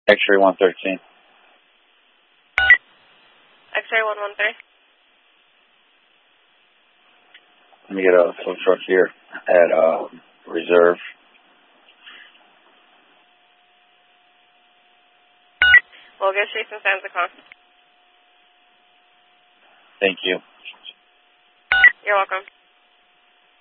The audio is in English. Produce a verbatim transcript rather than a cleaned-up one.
X-ray one thirteen. X-ray one one three. Let me get a full truck here at uh, Reserve. We'll get Jason Sands a call. Thank you. You're welcome.